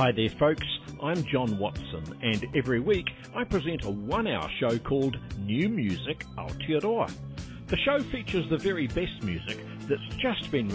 Hi there folks, I'm John Watson and every week I present a 1-hour show called New Music Aotearoa. The show features the very best music that's just been